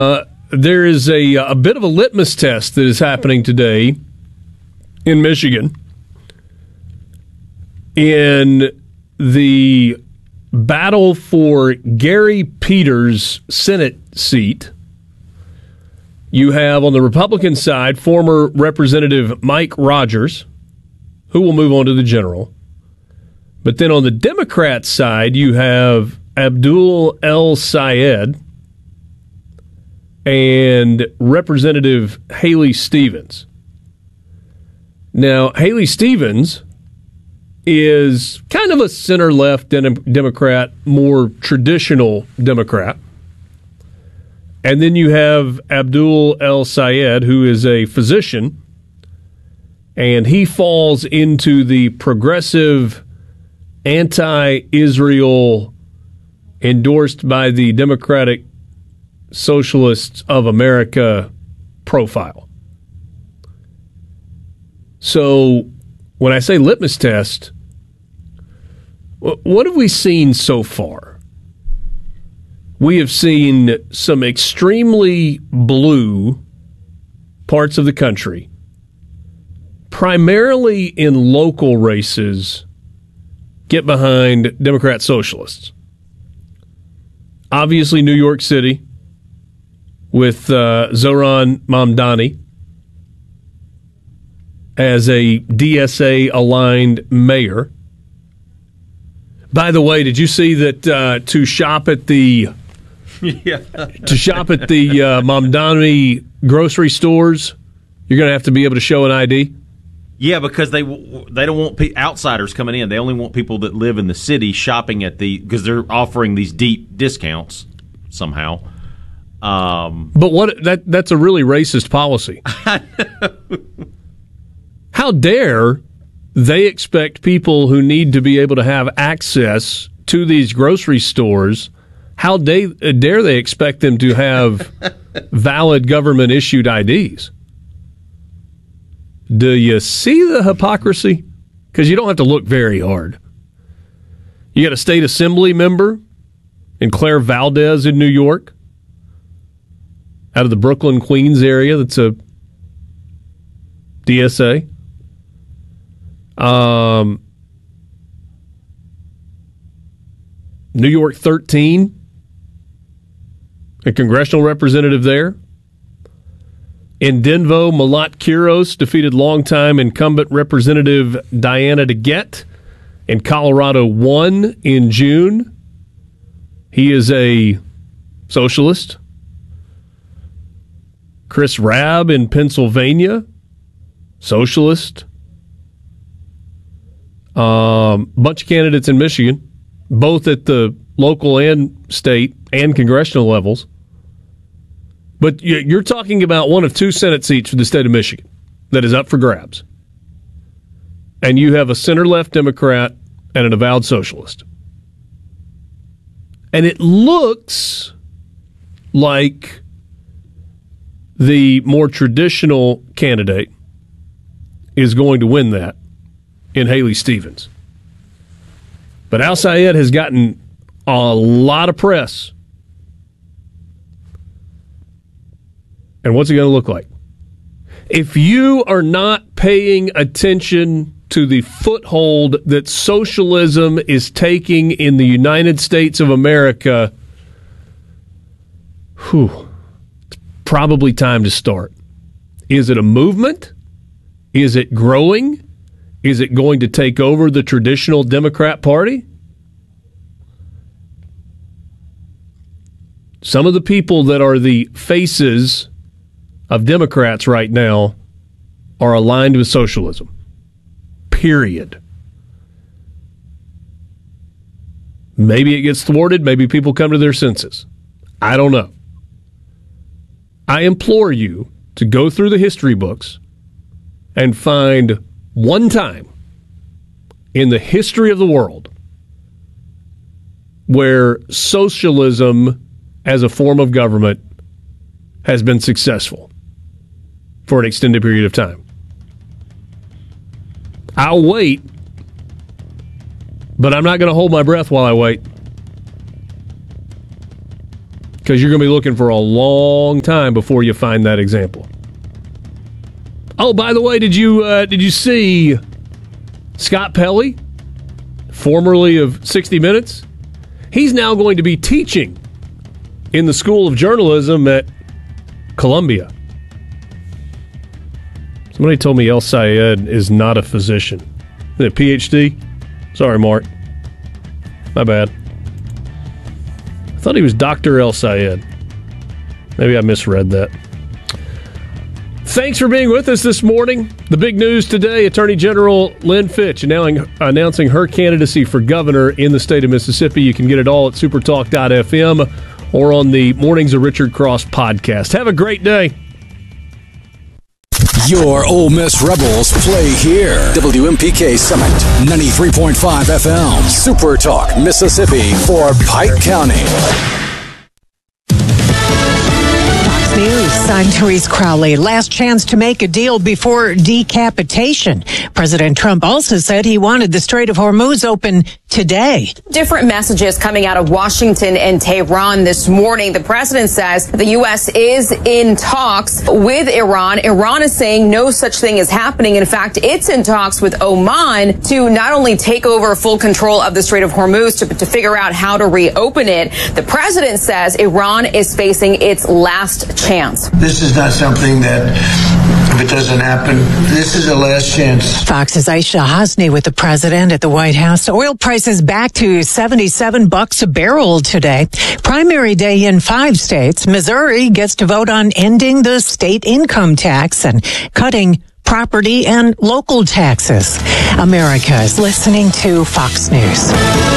There is a bit of a litmus test that is happening today in Michigan in the battle for Gary Peters' Senate seat. You have on the Republican side former Representative Mike Rogers, who will move on to the general. But then on the Democrat side, you have Abdul El-Sayed and Representative Haley Stevens. Now, Haley Stevens is kind of a center-left Democrat, more traditional Democrat. And then you have Abdul El-Sayed, who is a physician, and he falls into the progressive, anti-Israel, endorsed by the Democratic Socialists of America profile. So when I say litmus test, what have we seen so far? We have seen some extremely blue parts of the country, primarily in local races, get behind Democrat socialists. Obviously, New York City with Zohran Mamdani as a DSA-aligned mayor. By the way, did you see that to shop at the Mamdani grocery stores, you're going to have to be able to show an ID? Yeah, because they don't want outsiders coming in. They only want people that live in the city shopping at because they're offering these deep discounts somehow. But that's a really racist policy. How dare they expect people who need to be able to have access to these grocery stores? How dare they expect them to have valid government-issued IDs? Do you see the hypocrisy? Because you don't have to look very hard. You got a state assembly member in Claire Valdez in New York, out of the Brooklyn, Queens area, that's a DSA. New York 13, a congressional representative there. In Denver, Malat Quiros defeated longtime incumbent Representative Diana DeGette. In Colorado, won in June. He is a socialist. Chris Rabb in Pennsylvania, socialist. Bunch of candidates in Michigan, both at the local and state and congressional levels. But you're talking about one of two Senate seats for the state of Michigan that is up for grabs. And you have a center-left Democrat and an avowed socialist. And it looks like the more traditional candidate is going to win that in Haley Stevens. But Al-Sayed has gotten a lot of press. And what's it going to look like? If you are not paying attention to the foothold that socialism is taking in the United States of America, it's probably time to start. Is it a movement? Is it growing? Is it going to take over the traditional Democrat Party? Some of the people that are the faces of Democrats right now are aligned with socialism. Period. Maybe it gets thwarted. Maybe people come to their senses. I don't know. I implore you to go through the history books and find one time in the history of the world where socialism as a form of government has been successful for an extended period of time. I'll wait, but I'm not going to hold my breath while I wait. because you're going to be looking for a long time before you find that example. Oh, by the way, did you see Scott Pelley, formerly of 60 Minutes? He's now going to be teaching in the School of Journalism at Columbia. Somebody told me El Sayed is not a physician. Is it a PhD? Sorry, Mark. My bad. I thought he was Dr. El Sayed. Maybe I misread that. Thanks for being with us this morning. The big news today, Attorney General Lynn Fitch announcing her candidacy for governor in the state of Mississippi. You can get it all at supertalk.fm or on the Mornings of Richard Cross podcast. Have a great day. Your Ole Miss Rebels play here. WMPK Summit, 93.5 FM. Super Talk, Mississippi for Pike County. News. I'm Therese Crowley. Last chance to make a deal before decapitation. President Trump also said he wanted the Strait of Hormuz open today. Different messages coming out of Washington and Tehran this morning. The president says the U.S. is in talks with Iran. Iran is saying no such thing is happening. In fact, it's in talks with Oman to not only take over full control of the Strait of Hormuz, but to figure out how to reopen it. The president says Iran is facing its last chance. This is not something that, if it doesn't happen, this is the last chance. Fox's Aisha Hasni with the president at the White House. Oil prices back to $77 a barrel today. Primary day in 5 states. Missouri gets to vote on ending the state income tax and cutting property and local taxes. America is listening to Fox News.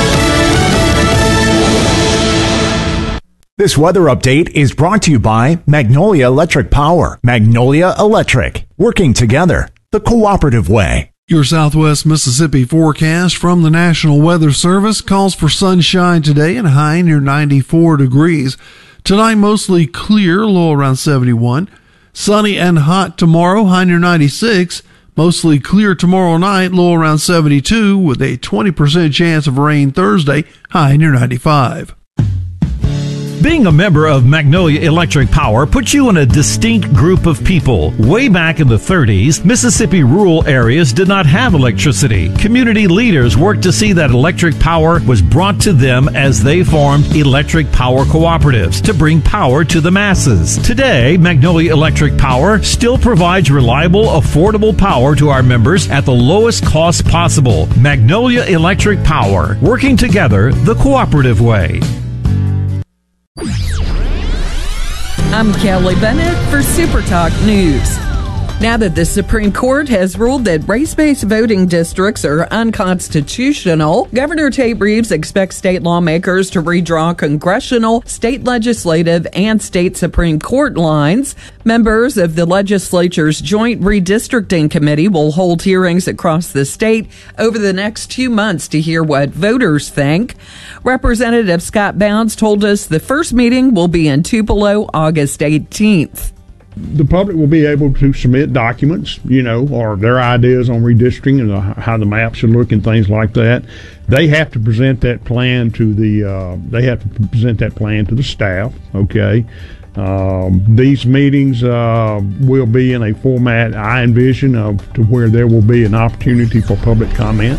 This weather update is brought to you by Magnolia Electric Power. Magnolia Electric, working together the cooperative way. Your Southwest Mississippi forecast from the National Weather Service calls for sunshine today and a high near 94 degrees. Tonight, mostly clear, low around 71. Sunny and hot tomorrow, high near 96. Mostly clear tomorrow night, low around 72, with a 20% chance of rain Thursday, high near 95. Being a member of Magnolia Electric Power puts you in a distinct group of people. Way back in the 30s, Mississippi rural areas did not have electricity. Community leaders worked to see that electric power was brought to them as they formed electric power cooperatives to bring power to the masses. Today, Magnolia Electric Power still provides reliable, affordable power to our members at the lowest cost possible. Magnolia Electric Power, working together the cooperative way. I'm Kelly Bennett for Super Talk News. Now that the Supreme Court has ruled that race-based voting districts are unconstitutional, Governor Tate Reeves expects state lawmakers to redraw congressional, state legislative, and state Supreme Court lines. Members of the legislature's Joint Redistricting Committee will hold hearings across the state over the next 2 months to hear what voters think. Representative Scott Bounds told us the first meeting will be in Tupelo August 18th. The public will be able to submit documents, or their ideas on redistricting and how the map should look and things like that. They have to present that plan to the staff. Okay, these meetings will be in a format I envision to where there will be an opportunity for public comment.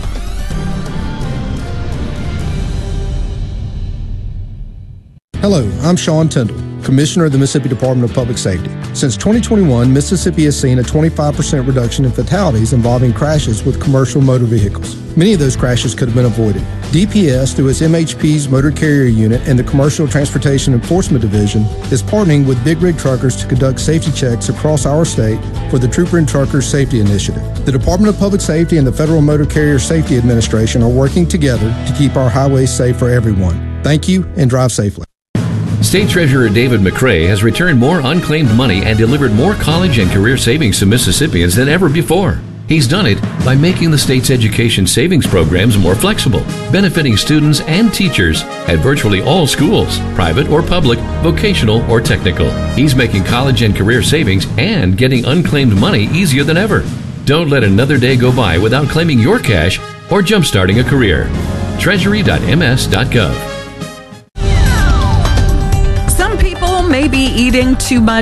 Hello, I'm Sean Tyndall, Commissioner of the Mississippi Department of Public Safety. Since 2021, Mississippi has seen a 25% reduction in fatalities involving crashes with commercial motor vehicles. Many of those crashes could have been avoided. DPS, through its MHP's Motor Carrier Unit and the Commercial Transportation Enforcement Division, is partnering with Big Rig Truckers to conduct safety checks across our state for the Trooper and Truckers Safety Initiative. The Department of Public Safety and the Federal Motor Carrier Safety Administration are working together to keep our highways safe for everyone. Thank you, and drive safely. State Treasurer David McRae has returned more unclaimed money and delivered more college and career savings to Mississippians than ever before. He's done it by making the state's education savings programs more flexible, benefiting students and teachers at virtually all schools, private or public, vocational or technical. He's making college and career savings and getting unclaimed money easier than ever. Don't let another day go by without claiming your cash or jumpstarting a career. Treasury.ms.gov. be eating too much